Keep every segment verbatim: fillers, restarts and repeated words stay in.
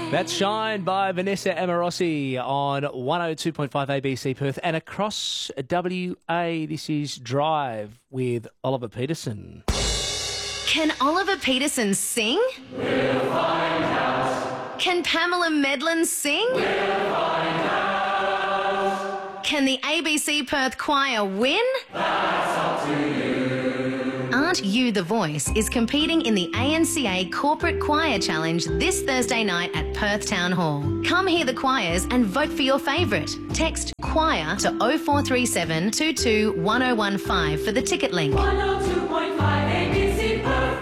That's Shine by Vanessa Amorosi on one oh two point five A B C Perth and across W A. This is Drive with Oliver Peterson. Can Oliver Peterson sing? We'll find out. Can Pamela Medlin sing? We'll find out. Can the A B C Perth Choir win? That's up to you. Aren't You the Voice is competing in the A N C A Corporate Choir Challenge this Thursday night at Perth Town Hall. Come hear the choirs and vote for your favourite. Text choir to oh four three seven, two two one oh one five for the ticket link. one oh two point five A B C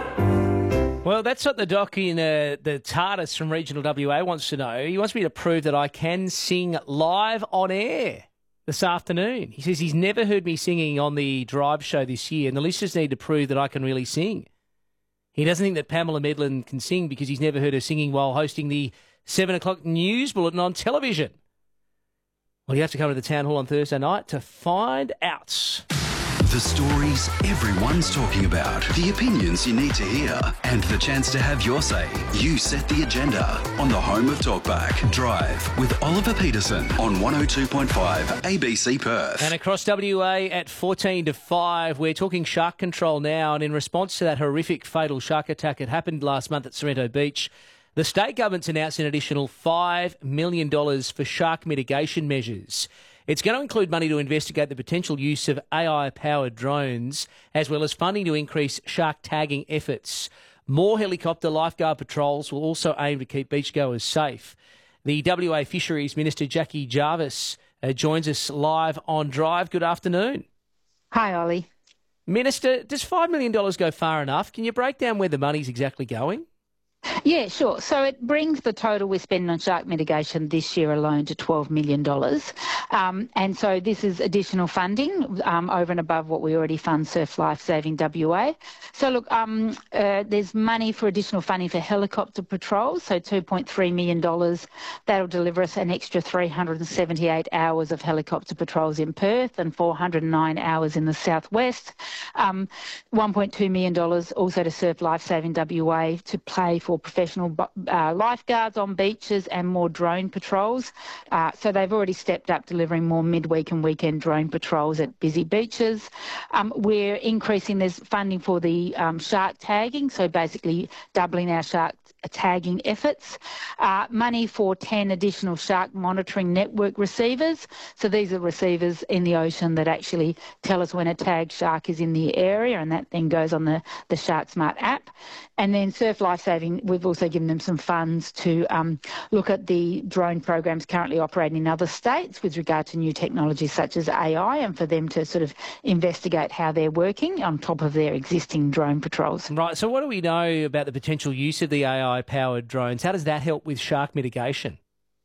Perth. Well, that's what the doc in uh, the TARDIS from Regional W A wants to know. He wants me to prove that I can sing live on air this afternoon. He says he's never heard me singing on the Drive show this year, and the listeners need to prove that I can really sing. He doesn't think that Pamela Medlin can sing because he's never heard her singing while hosting the seven o'clock news bulletin on television. Well, you have to come to the town hall on Thursday night to find out. The stories everyone's talking about, the opinions you need to hear, and the chance to have your say. You set the agenda on the home of Talkback. Drive with Oliver Peterson on one oh two point five A B C Perth. And across W A at fourteen to five, we're talking shark control now. And in response to that horrific fatal shark attack that happened last month at Sorrento Beach, the state government's announced an additional five million dollars for shark mitigation measures. It's going to include money to investigate the potential use of A I-powered drones, as well as funding to increase shark tagging efforts. More helicopter lifeguard patrols will also aim to keep beachgoers safe. The W A Fisheries Minister, Jackie Jarvis, uh, joins us live on Drive. Good afternoon. Hi, Ollie. Minister, does five million dollars go far enough? Can you break down where the money's exactly going? Yeah, sure. So it brings the total we spend on shark mitigation this year alone to twelve million dollars. Um, and so this is additional funding um, over and above what we already fund Surf Life Saving W A. So look, um, uh, there's money for additional funding for helicopter patrols, so two point three million dollars. That'll deliver us an extra three hundred seventy-eight hours of helicopter patrols in Perth and four hundred nine hours in the southwest. Um, one point two million dollars also to Surf Life Saving W A to pay for professional uh, lifeguards on beaches and more drone patrols. Uh, so they've already stepped up delivering more midweek and weekend drone patrols at busy beaches. Um, we're increasing this funding for the um, shark tagging, so basically doubling our shark tagging efforts. Uh, money for ten additional shark monitoring network receivers. So these are receivers in the ocean that actually tell us when a tagged shark is in the area, and that then goes on the, the Shark Smart app. And then Surf Life Saving, we've also given them some funds to um, look at the drone programs currently operating in other states with regard to new technologies such as A I, and for them to sort of investigate how they're working on top of their existing drone patrols. Right, so what do we know about the potential use of the A I-powered drones? How does that help with shark mitigation?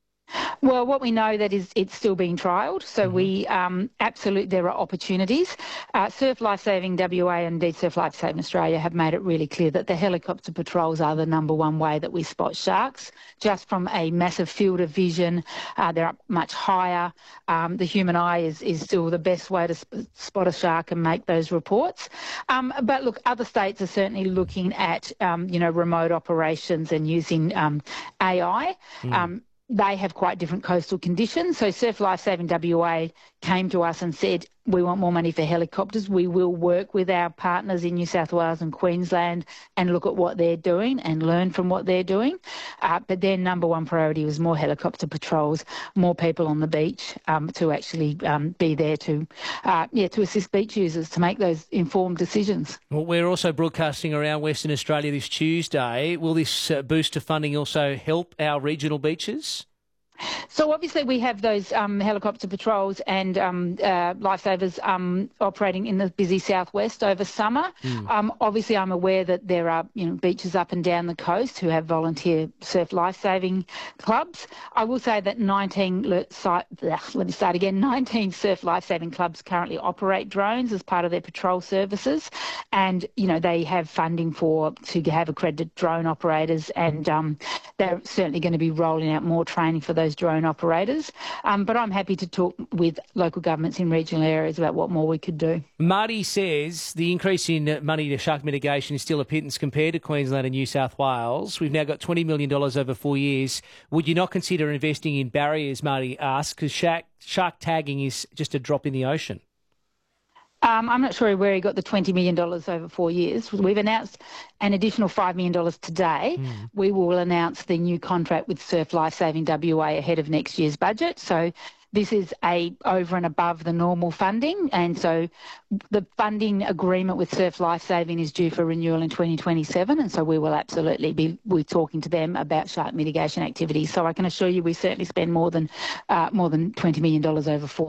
Well, what we know that is it's still being trialled, so mm-hmm. we um, absolutely there are opportunities. Uh, Surf Life Saving W A and indeed Surf Life Saving Australia have made it really clear that the helicopter patrols are the number one way that we spot sharks. Just from a massive field of vision, uh, they're up much higher. Um, the human eye is, is still the best way to sp- spot a shark and make those reports. Um, but look, other states are certainly looking at um, you know remote operations and using um, A I. Mm. Um, They have quite different coastal conditions. So Surf Life Saving W A came to us and said, we want more money for helicopters. We will work with our partners in New South Wales and Queensland and look at what they're doing and learn from what they're doing. Uh, but their number one priority was more helicopter patrols, more people on the beach um, to actually um, be there to, uh, yeah, to assist beach users to make those informed decisions. Well, we're also broadcasting around Western Australia this Tuesday. Will this uh, boost of funding also help our regional beaches? So obviously we have those um, helicopter patrols and um, uh, lifesavers um, operating in the busy southwest over summer. Mm. Um, obviously I'm aware that there are you know beaches up and down the coast who have volunteer surf lifesaving clubs. I will say that nineteen let me start again. nineteen surf lifesaving clubs currently operate drones as part of their patrol services, and you know they have funding for to have accredited drone operators, and um, they're certainly going to be rolling out more training for those those drone operators. Um, but I'm happy to talk with local governments in regional areas about what more we could do. Marty says the increase in money to shark mitigation is still a pittance compared to Queensland and New South Wales. We've now got twenty million dollars over four years. Would you not consider investing in barriers, Marty asks, because shark, shark tagging is just a drop in the ocean? Um, I'm not sure where he got the twenty million dollars over four years. We've announced an additional five million dollars today. Mm. We will announce the new contract with Surf Lifesaving W A ahead of next year's budget. So this is a over and above the normal funding, and so the funding agreement with Surf Lifesaving is due for renewal in twenty twenty-seven, and so we will absolutely be we're talking to them about shark mitigation activities. So I can assure you we certainly spend more than uh, more than twenty million dollars over four